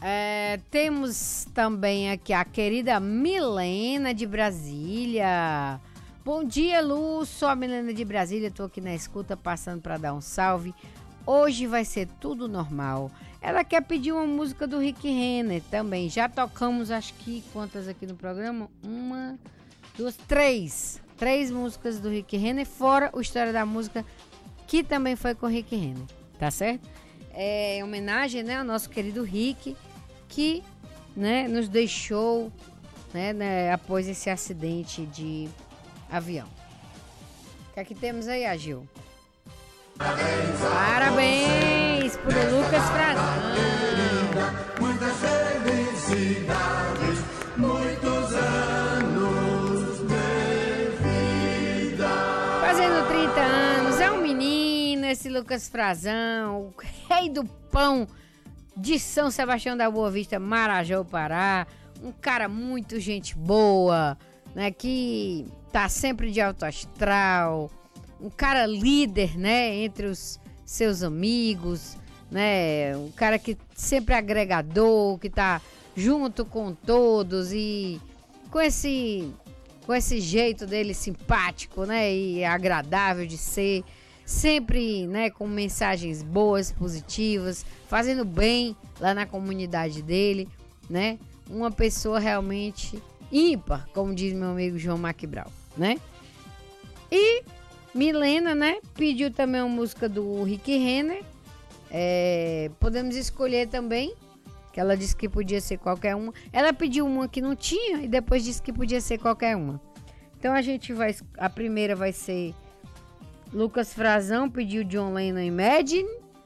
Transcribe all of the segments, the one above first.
Temos também aqui a querida Milena de Brasília. Bom dia, Lu. Sou a Milena de Brasília. Estou aqui na escuta, passando para dar um salve. Hoje vai ser tudo normal. Ela quer pedir uma música do Rick Renner também. Já tocamos, acho que quantas aqui no programa? Uma, duas, três. Três músicas do Rick Renner, fora o História da Música, que também foi com o Rick Renner. Tá certo? É em homenagem, né, ao nosso querido Rick, que, né, nos deixou, né, após esse acidente de avião. O que é que temos aí, Agil? Parabéns pro Lucas Frazão. Muitas felicidades, muitos anos de vida. Fazendo 30 anos, é um menino esse Lucas Frazão, o rei do pão de São Sebastião da Boa Vista, Marajó, Pará. Um cara muito gente boa, né, que tá sempre de alto astral. Um cara líder, né, entre os seus amigos, né, um cara que sempre é agregador, que tá junto com todos e com esse jeito dele simpático, né, e agradável de ser, sempre, né, com mensagens boas, positivas, fazendo bem lá na comunidade dele, né, uma pessoa realmente ímpar, como diz meu amigo João Maquibral, né, e Milena, né, pediu também uma música do Rick Renner. Podemos escolher também, que ela disse que podia ser qualquer uma. Ela pediu uma que não tinha e depois disse que podia ser qualquer uma. Então a primeira vai ser Lucas Frazão, pediu John Lennon Imagine.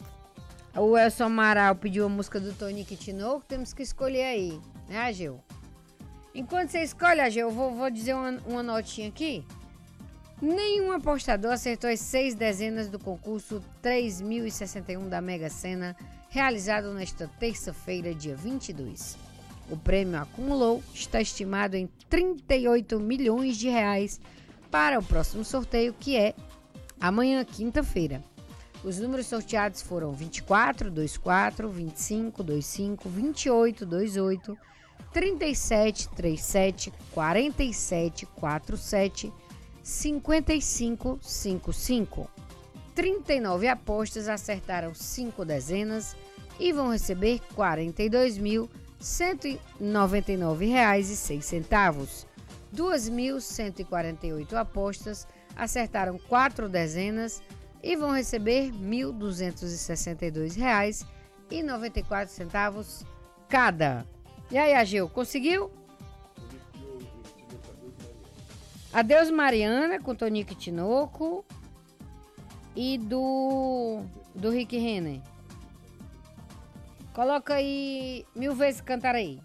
O Elson Amaral pediu a música do Tonico Tinoco. Temos que escolher aí, né, Ageu? Enquanto você escolhe, Ageu, eu vou dizer uma notinha aqui. Nenhum apostador acertou as 6 dezenas do concurso 3061 da Mega Sena, realizado nesta terça-feira, dia 22. O prêmio acumulou está estimado em 38 milhões de reais para o próximo sorteio, que é amanhã, quinta-feira. Os números sorteados foram 24, 24, 25, 25, 28, 28, 37, 37, 47, 47, 55, 55. 39 apostas acertaram 5 dezenas e vão receber R$ 42.199,06. 2.148 apostas acertaram 4 dezenas e vão receber R$ 1.262,94 cada. E aí, Ageu, conseguiu? Adeus Mariana, com Tonico Tinoco e do Rick Renner. Coloca aí 1000 vezes Cantarei.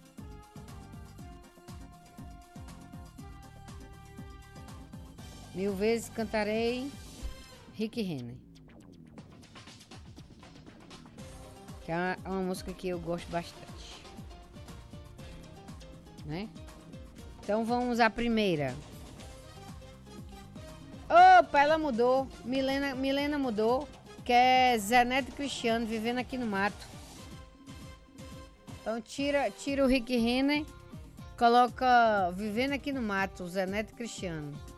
Mil vezes Cantarei, Rick Renner. Que é uma música que eu gosto bastante, né? Então vamos à primeira. Opa, ela mudou. Milena mudou. Que é Zé Neto e Cristiano, Vivendo Aqui no Mato. Então tira o Rick Renner, coloca Vivendo Aqui no Mato, Zé Neto e Cristiano.